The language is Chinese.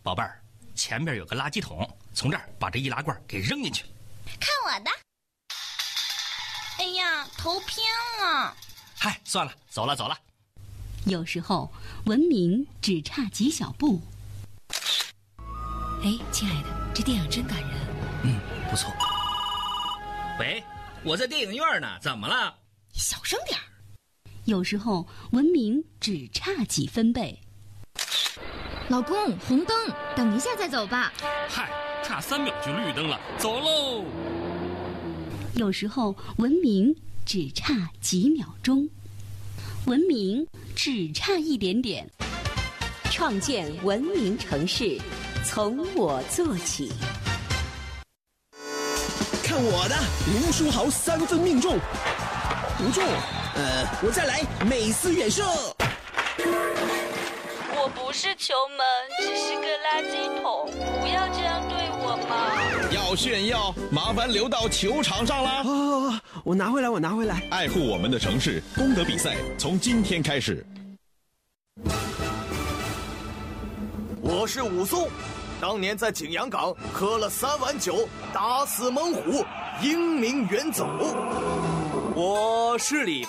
宝贝儿，前边有个垃圾桶，从这儿把这易拉罐给扔进去。 看我的！哎呀，头偏了。 嗨，算了，走了。 有时候文明只差几小步。 哎，亲爱的，这电影真感人。 不错。 喂，我在电影院呢，怎么了？ 小声点儿。 有时候文明只差几分贝。 老公，红灯，等一下再走吧。 嗨，差3秒就绿灯了，走喽。 有时候文明只差几秒钟，文明只差一点点。 创建文明城市，从我做起。 看我的，林书豪3分命中，不中。我再来，美斯远射。 我不是球门，只是个垃圾桶，不要这样对我嘛！ 要炫耀，麻烦留到球场上啦！ 我拿回来。 爱护我们的城市，功德比赛从今天开始。 我是武松，当年在景阳冈喝了3碗酒，打死猛虎，英名远走。 我是李